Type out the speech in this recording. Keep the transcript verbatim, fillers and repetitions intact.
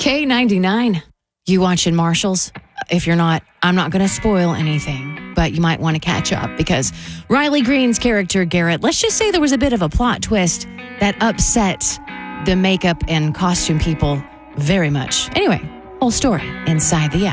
K ninety-nine. You watching Marshalls? If you're not, I'm not going to spoil anything, but you might want to catch up because Riley Green's character, Garrett, let's just say there was a bit of a plot twist that upset the makeup and costume people very much. Anyway, whole story inside the app.